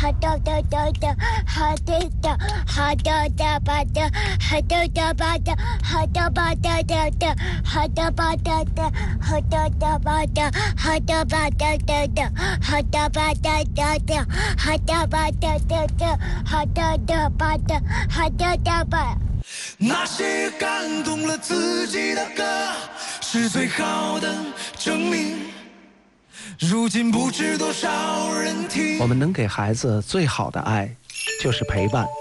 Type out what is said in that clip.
的的的的，好的的，好的的吧的，好的的吧的，好的吧的的的，好的吧的的，好的的吧的，好的吧的的的，好的吧的的的，好的吧的的的，好的的吧的，好的的吧。 那些感动了自己的歌，是最好的证明。如今不知多少人听。 我们能给孩子最好的爱，就是陪伴。